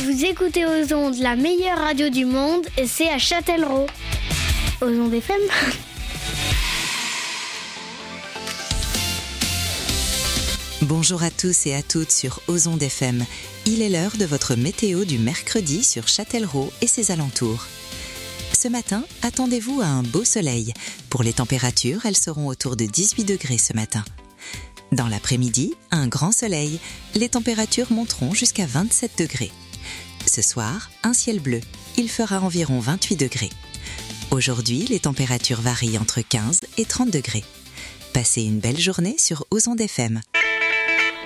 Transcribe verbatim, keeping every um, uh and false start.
Vous écoutez aux ondes la meilleure radio du monde et c'est à Châtellerault. Aux ondes F M. Bonjour à tous et à toutes sur Aux ondes F M. Il est l'heure de votre météo du mercredi sur Châtellerault et ses alentours. Ce matin, attendez-vous à un beau soleil. Pour les températures, elles seront autour de dix-huit degrés ce matin. Dans l'après-midi, un grand soleil. Les températures monteront jusqu'à vingt-sept degrés. Ce soir, un ciel bleu. Il fera environ vingt-huit degrés. Aujourd'hui, les températures varient entre quinze et trente degrés. Passez une belle journée sur Aux ondes F M.